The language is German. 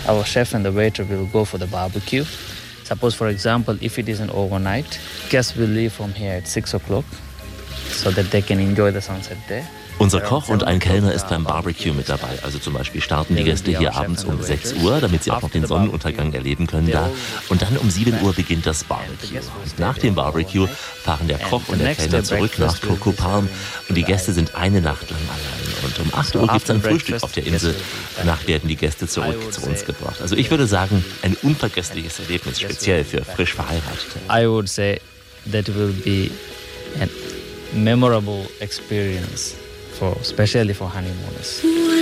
our chef and the waiter will go for the barbecue. Suppose, for example, if it is an overnight, guests will leave from here at 6 o'clock so that they can enjoy the sunset there. Unser Koch und ein Kellner ist beim Barbecue mit dabei. Also zum Beispiel starten die Gäste hier abends um 6 Uhr, damit sie auch noch den Sonnenuntergang erleben können da. Und dann um 7 Uhr beginnt das Barbecue. Und nach dem Barbecue fahren der Koch und der Kellner zurück nach Coco Palm. Und die Gäste sind eine Nacht lang allein. Und um 8 Uhr gibt es ein Frühstück auf der Insel. Danach werden die Gäste zurück zu uns gebracht. Also ich würde sagen, ein unvergessliches Erlebnis, speziell für frisch Verheiratete. I would say that will be a memorable experience, especially for honeymooners.